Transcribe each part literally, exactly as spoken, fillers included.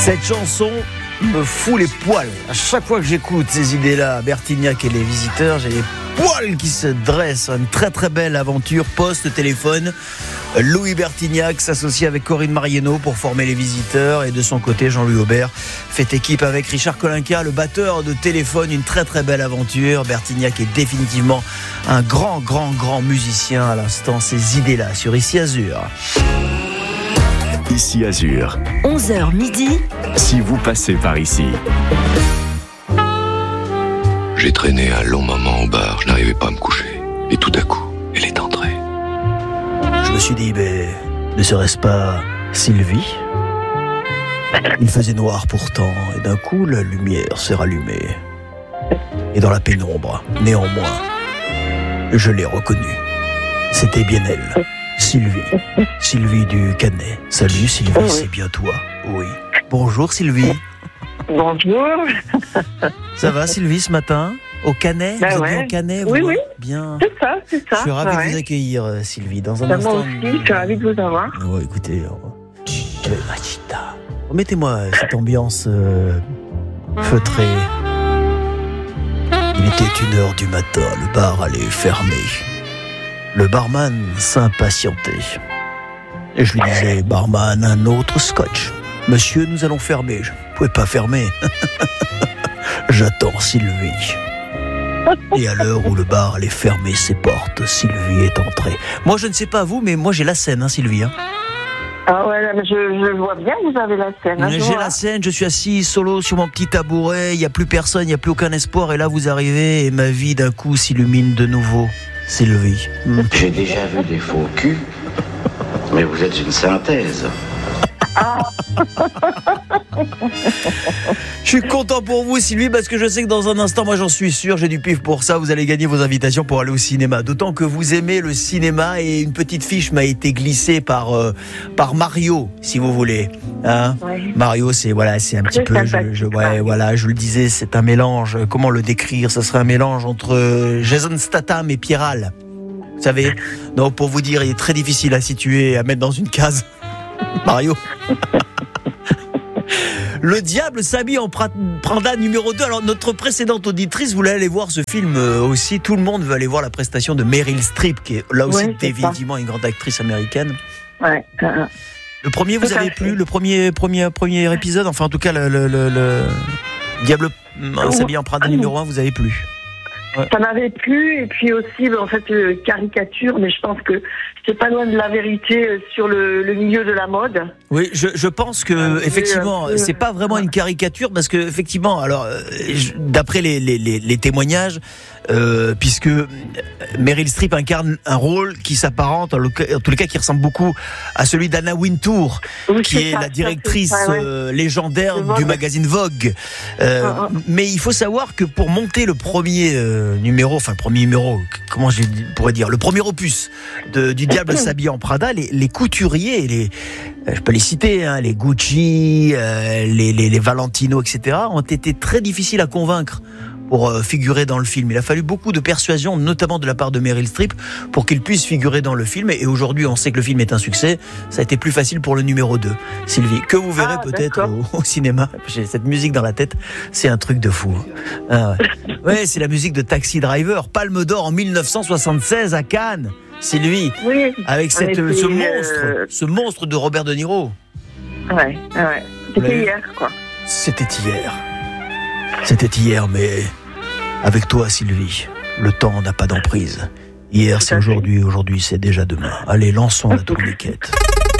Cette chanson me fout les poils. À chaque fois que j'écoute ces idées-là, Bertignac et les visiteurs, j'ai les poils qui se dressent. Une très très belle aventure post-téléphone. Louis Bertignac s'associe avec Corinne Marieno pour former les visiteurs, et de son côté Jean-Louis Aubert fait équipe avec Richard Kolinka, le batteur de Téléphone. Une très très belle aventure. Bertignac est définitivement un grand grand grand musicien. À l'instant, ces idées-là sur Ici Azur. Ici Azur, onze heures midi. Si vous passez par ici. J'ai traîné un long moment au bar, je n'arrivais pas à me coucher. Et tout à coup, elle est entrée. Je me suis dit, mais ne serait-ce pas Sylvie ? Il faisait noir pourtant, et d'un coup la lumière s'est rallumée. Et dans la pénombre, néanmoins, je l'ai reconnue. C'était bien elle. Sylvie, Sylvie du Canet. Salut Sylvie, oui. C'est bien toi. Oui. Bonjour Sylvie. Bonjour. Ça va Sylvie ce matin ? Au Canet ? Ben Vous êtes ouais. bien au Canet ? Oui, vous... oui. Bien. C'est ça, c'est ça. Je suis ravi ouais. de vous accueillir Sylvie. Dans un ben instant. Moi aussi, je suis ravi de vous avoir. Oh, écoutez, euh... remettez-moi cette ambiance euh... feutrée. Il était une heure du matin, le bar allait fermer. Le barman s'impatientait. Et je lui disais, barman, un autre scotch. Monsieur, nous allons fermer. Je ne pouvais pas fermer. J'attends Sylvie. Et à l'heure où le bar allait fermer ses portes, Sylvie est entrée. Moi, je ne sais pas vous, mais moi j'ai la scène, hein, Sylvie. Hein. Ah ouais, là, je, je vois bien que vous avez la scène. Hein, j'ai vois. la scène, je suis assis solo sur mon petit tabouret, il n'y a plus personne, il n'y a plus aucun espoir. Et là, vous arrivez et ma vie d'un coup s'illumine de nouveau. Sylvie. Hmm. J'ai déjà vu des faux culs, mais vous êtes une synthèse. Ah. Je suis content pour vous Sylvie, parce que je sais que dans un instant, moi j'en suis sûr, j'ai du pif pour ça, vous allez gagner vos invitations pour aller au cinéma. D'autant que vous aimez le cinéma, et une petite fiche m'a été glissée par, euh, par Mario, si vous voulez. Hein Ouais. Mario, c'est, voilà, c'est un petit peu, je, je, ouais, voilà, je le disais, c'est un mélange. Comment le décrire ? Ça serait un mélange entre Jason Statham et Pierral. Vous savez ? Donc pour vous dire, il est très difficile à situer, à mettre dans une case. Mario. Le diable s'habille en Prada numéro deux. Alors notre précédente auditrice voulait aller voir ce film aussi. Tout le monde veut aller voir la prestation de Meryl Streep, qui est là aussi ouais, définitivement une grande actrice américaine. Ouais. Euh, le premier vous avez plu ? Le premier, premier, premier épisode, enfin en tout cas le, le, le, le... Diable s'habille en Prada numéro un vous avez plu ? Ouais. Ça m'avait plu, et puis aussi en fait euh, caricature, mais je pense que c'est pas loin de la vérité euh, sur le, le milieu de la mode. Oui, je, je pense que euh, effectivement, peu, c'est pas vraiment une caricature, parce que effectivement, alors euh, je, d'après les, les, les, les témoignages, euh, puisque Meryl Streep incarne un rôle qui s'apparente, en, le, en tous les cas, qui ressemble beaucoup à celui d'Anna Wintour, oui, qui est, est ça, la directrice ça, ouais. euh, légendaire du magazine Vogue. Euh, ah, ah. Mais il faut savoir que pour monter le premier euh, numéro, enfin le premier numéro, comment je pourrais dire, le premier opus de, du Diable s'habille en Prada, les, les couturiers, les, je peux les citer, hein, les Gucci, euh, les, les, les Valentino, et cetera, ont été très difficiles à convaincre pour euh, figurer dans le film. Il a fallu beaucoup de persuasion, notamment de la part de Meryl Streep, pour qu'il puisse figurer dans le film. Et aujourd'hui, on sait que le film est un succès. Ça a été plus facile pour le numéro deux, Sylvie, que vous verrez ah, peut-être au, au cinéma. J'ai cette musique dans la tête, c'est un truc de fou. Ah, ouais. ouais, c'est la musique de Taxi Driver, Palme d'Or en dix-neuf cent soixante-seize à Cannes. Sylvie, oui, avec cette, était, ce monstre, euh... ce monstre de Robert De Niro. Ouais, ouais. C'était Mais... hier, quoi. C'était hier. C'était hier, mais avec toi, Sylvie, le temps n'a pas d'emprise. Hier, c'est aujourd'hui, aujourd'hui, c'est déjà demain. Allez, lançons la tourniquette.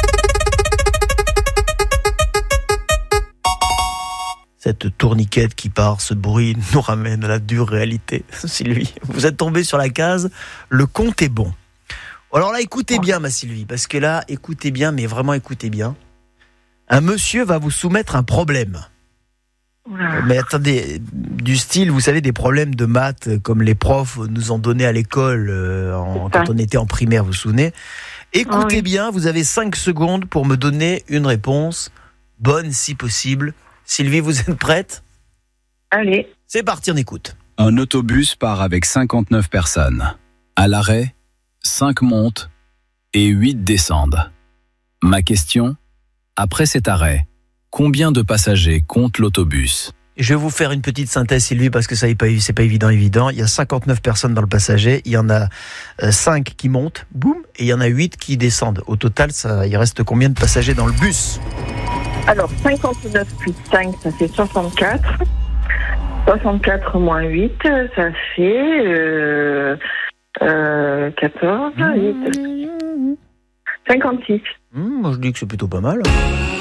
Cette tourniquette qui part, ce bruit nous ramène à la dure réalité. Sylvie, vous êtes tombée sur la case, le compte est bon. Alors là, écoutez bien, ma Sylvie, parce que là, écoutez bien, mais vraiment écoutez bien. Un monsieur va vous soumettre un problème. Mais attendez, du style, vous savez, des problèmes de maths comme les profs nous ont donné à l'école euh, en, quand on était en primaire, vous vous souvenez ? Écoutez oh oui. bien, vous avez cinq secondes pour me donner une réponse bonne si possible. Sylvie, vous êtes prête ? Allez. C'est parti, on écoute. Un autobus part avec cinquante-neuf personnes. À l'arrêt, cinq montent et huit descendent. Ma question, après cet arrêt, Combien de passagers compte l'autobus ? Je vais vous faire une petite synthèse, Sylvie, parce que ça n'est pas, c'est pas évident, évident. Il y a cinquante-neuf personnes dans le passager. Il y en a cinq qui montent, boum, et il y en a huit qui descendent. Au total, ça, il reste combien de passagers dans le bus ? Alors, cinquante-neuf plus cinq, ça fait soixante-quatre. soixante-quatre moins huit, ça fait euh, euh, quatorze, huit, cinquante-six. Mmh, moi, je dis que c'est plutôt pas mal.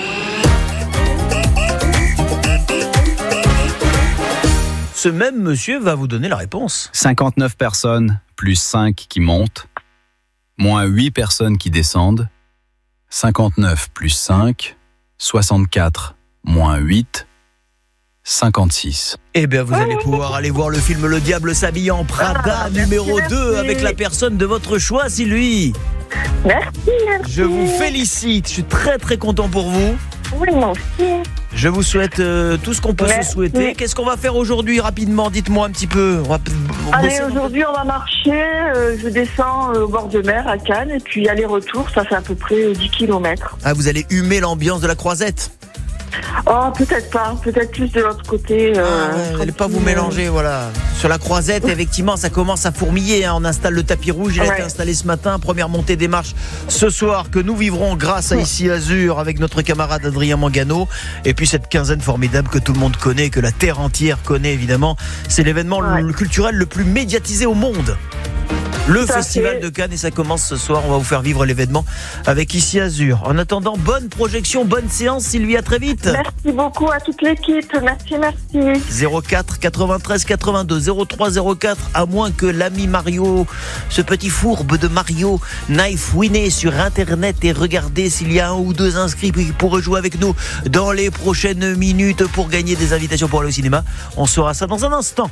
Ce même monsieur va vous donner la réponse. cinquante-neuf personnes, plus cinq qui montent, moins huit personnes qui descendent. cinquante-neuf plus cinq, soixante-quatre, moins huit, cinquantasix. Eh bien, vous allez pouvoir aller voir le film Le Diable s'habille en Prada, ah, numéro merci, deux, merci. avec la personne de votre choix, Sylvie. Merci, merci. Je vous félicite, je suis très très content pour vous. Oui, moi aussi. Je vous souhaite euh, tout ce qu'on peut Merci. se souhaiter. Qu'est-ce qu'on va faire aujourd'hui rapidement ? Dites-moi un petit peu. On va, on Allez, bosser- aujourd'hui, on va marcher. euh, je descends euh, au bord de mer à Cannes. Et puis, aller-retour, ça fait à peu près euh, dix kilomètres. Ah, vous allez humer l'ambiance de la Croisette. Oh, peut-être pas. Peut-être plus de l'autre côté. Ah, Euh, ouais, vous n'allez pas vous euh, mélanger, voilà. Sur la Croisette, effectivement, ça commence à fourmiller. Hein. On installe le tapis rouge. Il a Ouais. été installé ce matin. Première montée des marches ce soir que nous vivrons grâce à Ici Azur avec notre camarade Adrien Mangano. Et puis cette quinzaine formidable que tout le monde connaît, que la terre entière connaît évidemment. C'est l'événement Ouais. le culturel le plus médiatisé au monde. Le Tout à Festival fait. de Cannes, et ça commence ce soir. On va vous faire vivre l'événement avec Ici Azur. En attendant, bonne projection, bonne séance, Sylvie. À très vite. Merci beaucoup à toute l'équipe. Merci, merci. zéro quatre quatre-vingt-treize quatre-vingt-deux zéro trois zéro quatre, à moins que l'ami Mario, ce petit fourbe de Mario, n'aille fouiner sur internet et regarder s'il y a un ou deux inscrits qui pourraient jouer avec nous dans les prochaines minutes pour gagner des invitations pour aller au cinéma. On saura ça dans un instant.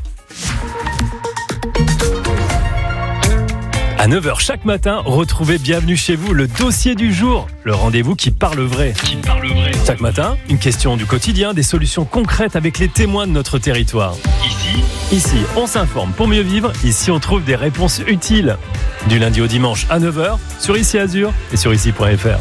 À neuf heures chaque matin, retrouvez Bienvenue chez vous, le dossier du jour, le rendez-vous qui parle vrai. Qui parle vrai. Chaque matin, une question du quotidien, des solutions concrètes avec les témoins de notre territoire. Ici, ici, on s'informe pour mieux vivre. Ici, on trouve des réponses utiles. Du lundi au dimanche à neuf heures sur Ici Azur et sur ici point f r.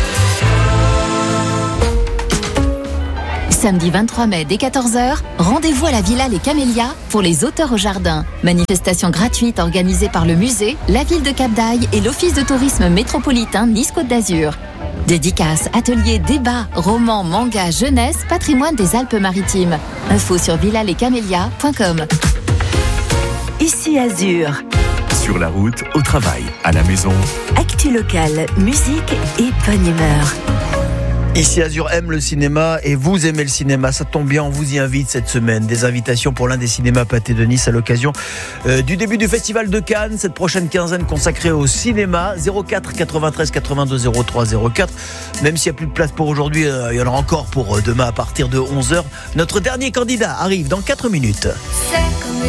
Samedi vingt-trois mai dès quatorze heures, rendez-vous à la Villa Les Camélias pour les auteurs au jardin. Manifestation gratuite organisée par le musée, la ville de Cap-d'Aille et l'Office de tourisme métropolitain Nice-Côte d'Azur. Dédicaces, ateliers, débats, romans, mangas, jeunesse, patrimoine des Alpes-Maritimes. Info sur villa les camélias point com. Ici Azur. Sur la route, au travail, à la maison. Actu locale, musique et bonne humeur. Ici Azur aime le cinéma et vous aimez le cinéma, ça tombe bien, on vous y invite cette semaine. Des invitations pour l'un des cinémas Pâté de Nice à l'occasion euh, du début du Festival de Cannes, cette prochaine quinzaine consacrée au cinéma. Zéro quatre quatre-vingt-treize quatre-vingt-deux zéro trois zéro quatre. Même s'il n'y a plus de place pour aujourd'hui, euh, il y en aura encore pour euh, demain à partir de onze heures. Notre dernier candidat arrive dans quatre minutes. C'est comme